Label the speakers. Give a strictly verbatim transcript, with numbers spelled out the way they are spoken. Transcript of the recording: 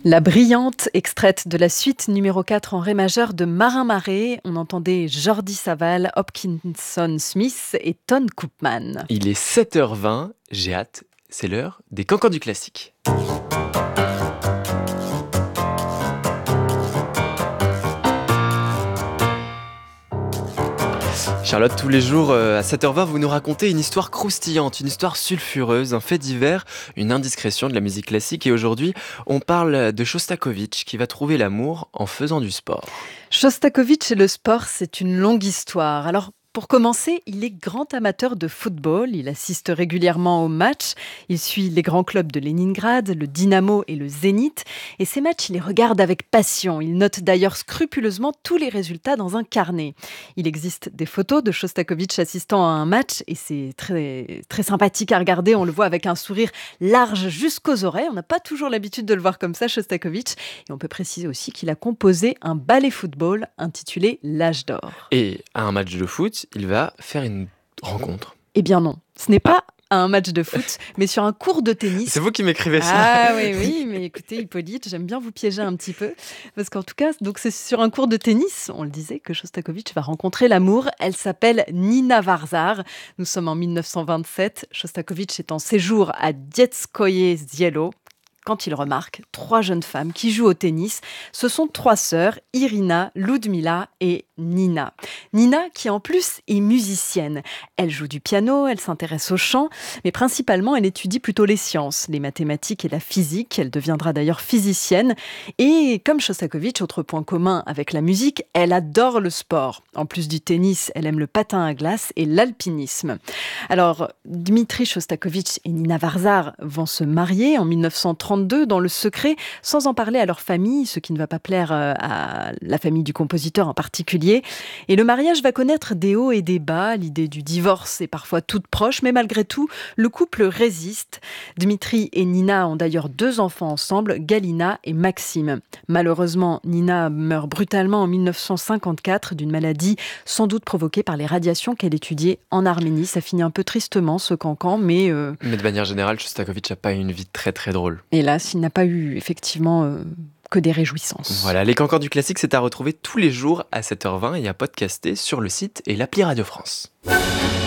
Speaker 1: La brillante, extraite de la suite numéro quatre en ré majeur de Marin Marais. On entendait Jordi Savall, Hopkinson Smith et Ton Koopman.
Speaker 2: Il est sept heures vingt, j'ai hâte, c'est l'heure des cancans du classique. Charlotte, tous les jours euh, à sept heures vingt, vous nous racontez une histoire croustillante, une histoire sulfureuse, un fait divers, une indiscrétion de la musique classique. Et aujourd'hui, on parle de Shostakovich qui va trouver l'amour en faisant du sport.
Speaker 1: Shostakovich et le sport, c'est une longue histoire. Alors, pour commencer, il est grand amateur de football. Il assiste régulièrement aux matchs. Il suit les grands clubs de Leningrad, le Dynamo et le Zénith. Et ces matchs, il les regarde avec passion. Il note d'ailleurs scrupuleusement tous les résultats dans un carnet. Il existe des photos de Shostakovich assistant à un match et c'est très, très sympathique à regarder. On le voit avec un sourire large jusqu'aux oreilles. On n'a pas toujours l'habitude de le voir comme ça, Shostakovich. Et on peut préciser aussi qu'il a composé un ballet football intitulé L'Âge d'or.
Speaker 2: Et à un match de foot, il va faire une rencontre.
Speaker 1: Eh bien non, ce n'est pas à un match de foot, mais sur un court de tennis.
Speaker 2: C'est vous qui m'écrivez ça.
Speaker 1: Ah oui, oui, mais écoutez, Hippolyte, j'aime bien vous piéger un petit peu. Parce qu'en tout cas, donc c'est sur un cours de tennis, on le disait, que Shostakovich va rencontrer l'amour. Elle s'appelle Nina Varzar. Nous sommes en dix-neuf cent vingt-sept. Shostakovich est en séjour à Dietskoye Zielo. Quand il remarque trois jeunes femmes qui jouent au tennis. Ce sont trois sœurs, Irina, Ludmila et Nina. Nina qui en plus est musicienne. Elle joue du piano, elle s'intéresse au chant, mais principalement elle étudie plutôt les sciences, les mathématiques et la physique. Elle deviendra d'ailleurs physicienne. Et comme Shostakovich, autre point commun avec la musique, elle adore le sport. En plus du tennis, elle aime le patin à glace et l'alpinisme. Alors, Dmitri Shostakovich et Nina Varzar vont se marier en dix-neuf cent trente dans le secret, sans en parler à leur famille, ce qui ne va pas plaire à la famille du compositeur en particulier. Et le mariage va connaître des hauts et des bas. L'idée du divorce est parfois toute proche, mais malgré tout, le couple résiste. Dmitri et Nina ont d'ailleurs deux enfants ensemble, Galina et Maxime. Malheureusement, Nina meurt brutalement en dix-neuf cent cinquante-quatre d'une maladie sans doute provoquée par les radiations qu'elle étudiait en Arménie. Ça finit un peu tristement, ce cancan, mais... Euh...
Speaker 2: Mais de manière générale, Shostakovich n'a pas eu une vie très très drôle.
Speaker 1: Et Hélas, il n'a pas eu effectivement euh, que des réjouissances.
Speaker 2: Voilà, les cancans du classique, c'est à retrouver tous les jours à sept heures vingt et à podcaster sur le site et l'appli Radio France.